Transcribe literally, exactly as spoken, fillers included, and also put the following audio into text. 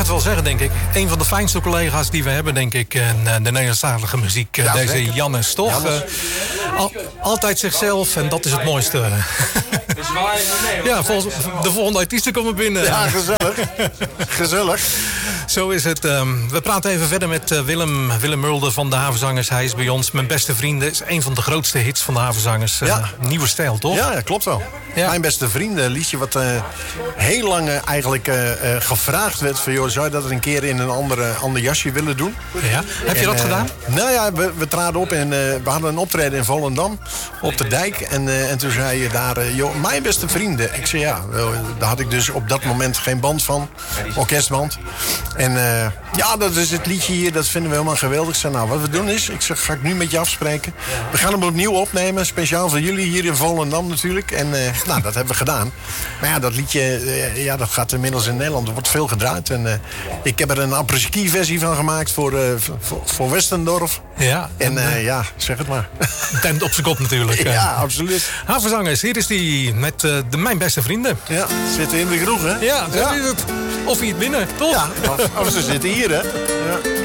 het wel zeggen, denk ik. Een van de fijnste collega's die we hebben, denk ik. En uh, de Nederlandstalige muziek. Uh, Ja, deze zeker. Jannes, toch? Jannes. Uh, al, altijd zichzelf en dat is het mooiste. Ja, volgens, de volgende artiesten komen binnen. Ja, gezellig. Gezellig. Zo is het. Um, we praten even verder met uh, Willem, Willem Mulder van de Havenzangers. Hij is bij ons. Mijn beste vrienden is een van de grootste hits van de Havenzangers. Uh, Ja. Nieuwe stijl, toch? Ja, ja, klopt wel. Ja. Mijn beste vrienden, een liedje wat uh, heel lang uh, eigenlijk uh, uh, gevraagd werd van, joh, zou je dat een keer in een andere, ander jasje willen doen? Ja. Heb je En, dat uh, gedaan? Nou ja, we, we traden op en uh, we hadden een optreden in Volendam op de dijk. En, uh, en toen zei je daar, uh, joh, mijn beste vrienden. Ik zei ja, wel, daar had ik dus op dat moment geen band van, orkestband. En uh, ja, dat is het liedje hier, dat vinden we helemaal geweldig. Ik zei, nou, wat we doen is, ik zeg, ga ik nu met je afspreken. We gaan hem opnieuw opnemen, speciaal voor jullie hier in Volendam natuurlijk. En uh, nou, dat hebben we gedaan. Maar ja, dat liedje, uh, ja, dat gaat inmiddels in Nederland. Er wordt veel gedraaid. En uh, ik heb er een apres-ski versie van gemaakt voor, uh, voor, voor Westendorf. Ja. En uh, ja, zeg het maar. Tent op zijn kop natuurlijk. Ja, absoluut. Havenzangers, hier is die met uh, de Mijn Beste Vrienden. Ja, zitten in de kroeg, hè? Ja, zo Ja. is het. Of hier binnen, toch? Ja, of, of ze zitten hier, hè? Ja.